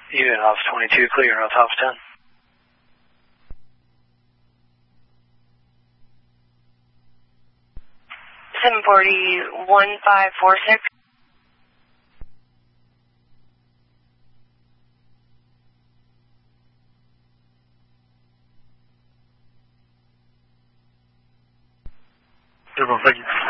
Unit Office 22, clear, North Office 10. 740-1546. Thank you.